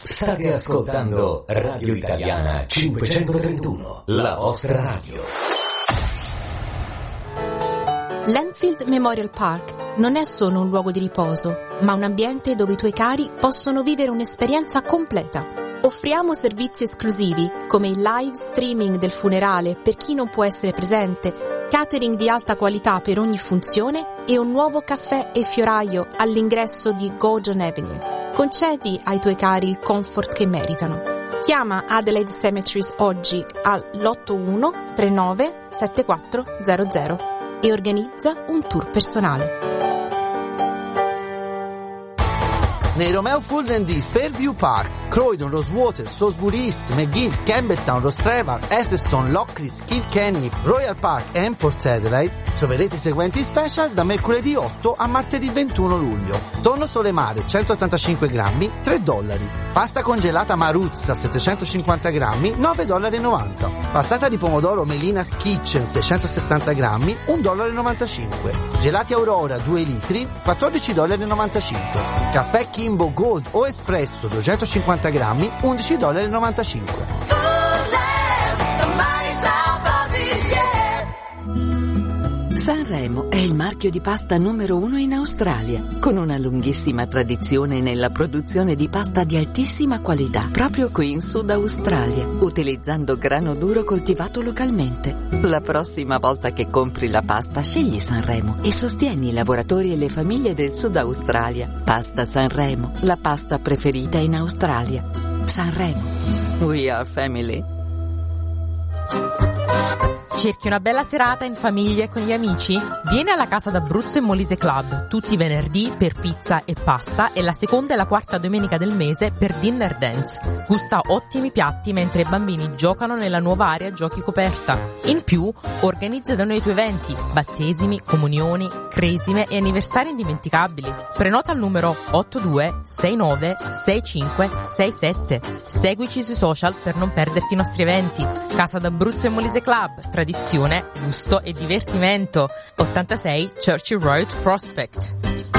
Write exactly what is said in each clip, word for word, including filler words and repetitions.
State ascoltando Radio Italiana cinquecentotrentuno, la vostra radio. L'Enfield Memorial Park non è solo un luogo di riposo, ma un ambiente dove i tuoi cari possono vivere un'esperienza completa. Offriamo servizi esclusivi come il live streaming del funerale per chi non può essere presente, catering di alta qualità per ogni funzione e un nuovo caffè e fioraio all'ingresso di Gordon Avenue. Concedi ai tuoi cari il comfort che meritano. Chiama Adelaide Cemeteries oggi all'otto uno tre nove sette quattro zero zero e organizza un tour personale. Nei Romeo Fulden di Fairview Park, Croydon, Rosewater, Salisbury East, McGill, Campbelltown, Rostrevor, Eddystone, Lockleys, Kilkenny, Royal Park e Port Adelaide troverete i seguenti specials da mercoledì otto a martedì ventuno luglio. Tonno sole mare centottantacinque grammi, tre dollari. Pasta congelata Maruzza settecentocinquanta grammi, nove dollari e novanta. Passata di pomodoro Melina's Kitchen seicentosessanta grammi, un dollaro e novantacinque. Gelati Aurora due litri, quattordici dollari e novantacinque. Caffè Kimbo Gold o Espresso duecentocinquanta grammi, undici dollari e novantacinque. Sanremo è il marchio di pasta numero uno in Australia, con una lunghissima tradizione nella produzione di pasta di altissima qualità, proprio qui in Sud Australia, utilizzando grano duro coltivato localmente. La prossima volta che compri la pasta, scegli Sanremo e sostieni i lavoratori e le famiglie del Sud Australia. Pasta Sanremo, la pasta preferita in Australia. Sanremo. We are family. Cerchi una bella serata in famiglia e con gli amici? Vieni alla Casa d'Abruzzo e Molise Club, tutti i venerdì per pizza e pasta e la seconda e la quarta domenica del mese per dinner dance. Gusta ottimi piatti mentre i bambini giocano nella nuova area giochi coperta. In più, organizza da noi i tuoi eventi, battesimi, comunioni, cresime e anniversari indimenticabili. Prenota al numero otto due sei nove sei cinque sei sette. Seguici sui social per non perderti i nostri eventi. Casa d'Abruzzo e Molise Club, tradizione, gusto e divertimento. ottantasei Churchill Road, Prospect.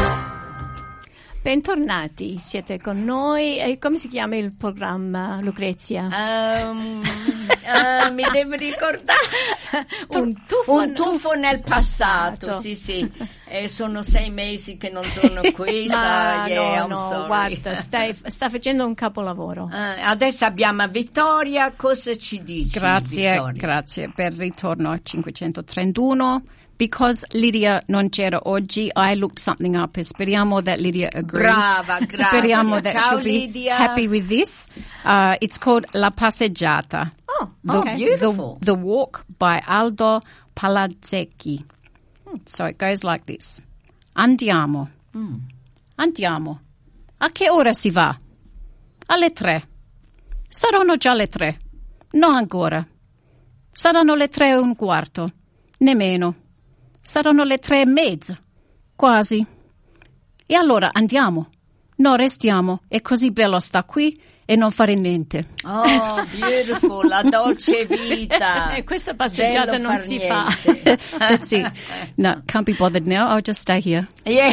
Bentornati, siete con noi. E come si chiama il programma, Lucrezia? Um, uh, mi devo ricordare un tuffo, un tuffo nel passato, passato. Sì, sì. E sono sei mesi che non sono qui. Ma so, yeah, no, I'm no, sorry. guarda, stai, sta facendo un capolavoro. Uh, adesso abbiamo Vittoria, cosa ci dici? Grazie, Vittoria? grazie per il ritorno a cinquecentotrentuno. Because Lydia non c'era oggi, I looked something up e speriamo that Lydia agrees. Brava, grazie. Speriamo that Ciao, she'll be Lydia. happy with this. Uh, it's called La Passeggiata. Oh, the, okay. Beautiful. The, the Walk by Aldo Palazzecchi. So it goes like this. Andiamo. Mm. Andiamo. A che ora si va? Alle tre. Saranno già le tre. No ancora. Saranno le tre e un quarto. Nemmeno. Saranno le tre e mezza. Quasi. E allora andiamo. No, restiamo. È così bello sta qui e non fare niente. Oh, beautiful, la dolce vita. E questa passeggiata Bello non far si niente. fa. That's it. No, can't be bothered now. I'll just stay here. Yeah.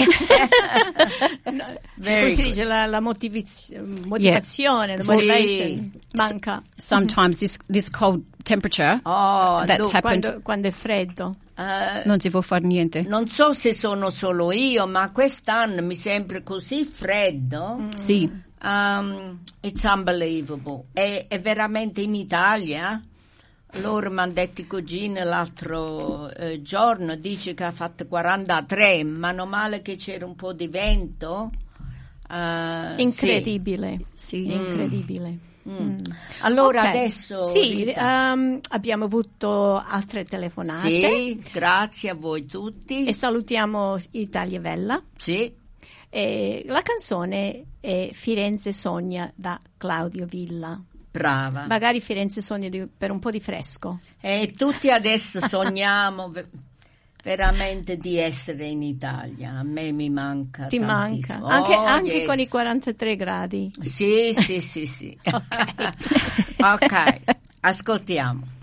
No, Very come si good. dice la, la motivaz- motivazione, Yeah. la motivation Sì. manca. Sometimes this this cold temperature Oh, that's look, happened. Quando, quando è freddo. eh, Non si può fare niente. non so se sono solo io, ma quest'anno mi sembra così freddo. Sì. Um, it's unbelievable. È, è veramente in Italia. Loro mi hanno detto cugine l'altro eh, giorno, dice che ha fatto quarantatré, meno male che c'era un po' di vento. Uh, Incredibile. Sì. Incredibile. Mm. Mm. Allora Ok. adesso sì, Rita. um, abbiamo avuto altre telefonate. Sì, grazie a voi tutti. E salutiamo Italia Vella. Sì. E la canzone è Firenze Sogna da Claudio Villa. Brava. Magari Firenze Sogna di, per un po' di fresco. E tutti adesso sogniamo ve- veramente di essere in Italia. A me mi manca Ti manca? tantissimo. Anche, Oh, anche yes. con i quarantatré gradi. Sì, sì, sì, sì. Ok. Ok, ascoltiamo.